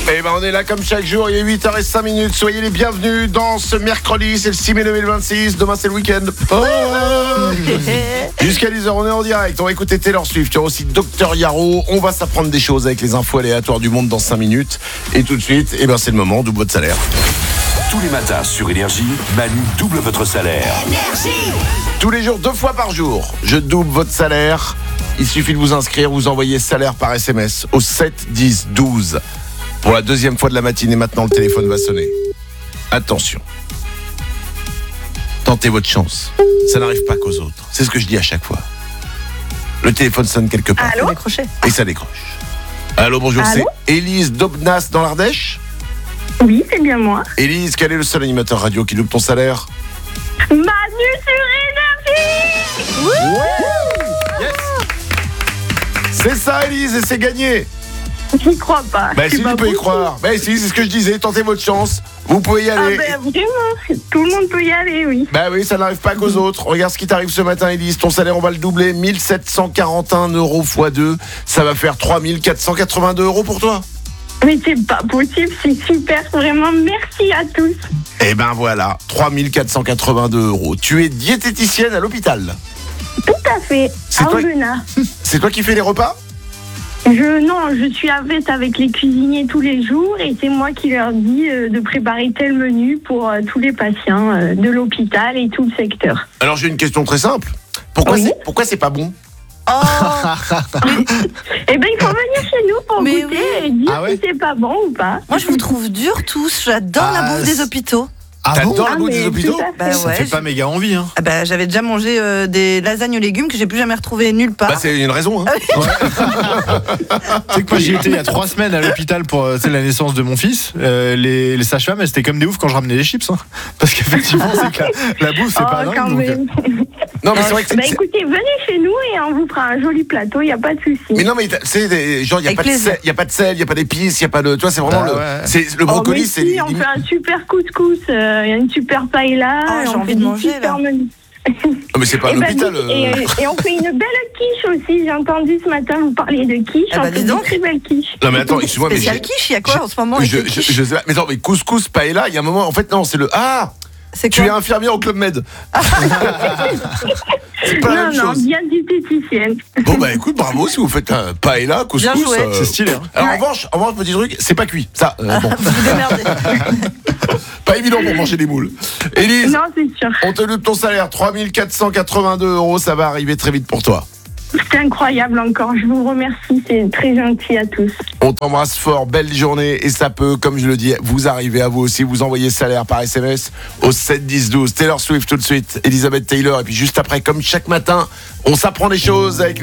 Et ben on est là comme chaque jour, il est 8h05. Soyez les bienvenus dans ce mercredi, c'est le 6 mai 2026. Demain c'est le week-end. Jusqu'à 10h on est en direct. On va écouter Taylor Swift, il y aura aussi Dr Yaro. On va s'apprendre des choses avec les infos aléatoires du monde dans 5 minutes. Et tout de suite, et ben c'est le moment, double votre salaire. Tous les matins sur Énergie, Manu double votre salaire. Tous les jours, 2 fois par jour, je double votre salaire. Il suffit de vous inscrire, vous envoyez salaire par SMS au 7 10 12. Pour la deuxième fois de la matinée, maintenant le téléphone va sonner. Attention. Tentez votre chance. Ça n'arrive pas qu'aux autres. C'est ce que je dis à chaque fois. Le téléphone sonne quelque part. Allô ? Et ça décroche. Allô, bonjour, Allô ? c'est Élise d'Aubenas dans l'Ardèche. Oui, c'est bien moi. Élise, quel est le seul animateur radio qui double ton salaire ? Manu sur Énergie. Yes. C'est ça, Élise, et c'est gagné. J'y crois pas. Bah si, tu peux y croire. Bah si, c'est ce que je disais, tentez votre chance. Vous pouvez y aller. Ah ben vraiment, tout le monde peut y aller, oui. Bah oui, ça n'arrive pas qu'aux autres. Regarde ce qui t'arrive ce matin, Élise. Ton salaire, on va le doubler. 1741 € x 2. Ça va faire 3482 € pour toi. Mais c'est pas possible, c'est super, vraiment, merci à tous. Et ben voilà, 3482 €. Tu es diététicienne à l'hôpital. Tout à fait, C'est à toi- Aubenas. C'est toi qui fais les repas ? Je suis avec les cuisiniers tous les jours et c'est moi qui leur dis de préparer tel menu pour tous les patients de l'hôpital et tout le secteur. Alors j'ai une question très simple. Pourquoi c'est pas bon ? Eh ben il faut venir chez nous pour Mais goûter oui. et dire Ah ouais si c'est pas bon ou pas. Moi, je vous trouve durs tous. J'adore la bouffe des hôpitaux. Ah bon ? T'adores le goût mais des hôpitaux ? tout à fait. Bah Ça ouais. fait pas méga envie, hein. Ah bah, j'avais déjà mangé des lasagnes aux légumes que j'ai plus jamais retrouvées nulle part. Bah c'est une raison, hein. Tu sais que moi j'y étais il y a 3 semaines à l'hôpital pour la naissance de mon fils. Les sages-femmes, elles étaient comme des oufs quand je ramenais les chips, hein. Parce qu'effectivement, c'est que la bouffe, c'est pas quand dingue. même. Non mais c'est vrai que Bah écoutez, venez chez nous et on vous fera un joli plateau, il n'y a pas de souci. Mais non mais c'est genre il y a Avec pas de plaisir. sel, il y a pas de sel, il y a pas d'épices, il y a pas de toi c'est vraiment c'est le Oh, brocoli mais c'est si, on fait un super couscous, il y a une super paella. Ah, j'ai on envie fait de des manger, super là. menus. Non, mais c'est pas un Et, bah, hôpital. et on fait une belle quiche aussi. J'ai entendu ce matin vous parler de quiche. Ah bah, on fait dis une donc. très belle quiche. Non mais attends, excuse-moi mais Spécial quiche, il y a quoi en ce moment avec les quiches je sais pas. Mais attends, mais couscous paella, il y a un moment en fait non, c'est le C'est tu es quoi infirmière au Club Med. C'est pas la Non, même non, chose. bien diététicienne. Bon bah écoute, bravo si vous faites un paella, couscous. Bien joué. C'est stylé, hein. Alors en revanche, petit truc, c'est pas cuit. Ça, bon, Vous vous démerdez. pas évident pour manger des moules. Élise, Non, c'est sûr. on te loue ton salaire, 3482 €, ça va arriver très vite pour toi. C'est incroyable encore. Je vous remercie. C'est très gentil à tous. On t'embrasse fort, belle journée et ça peut, comme je le dis, vous arriver à vous aussi. Vous envoyez salaire par SMS au 7 10 12. Taylor Swift tout de suite, Elizabeth Taylor et puis juste après, comme chaque matin, on s'apprend des choses avec les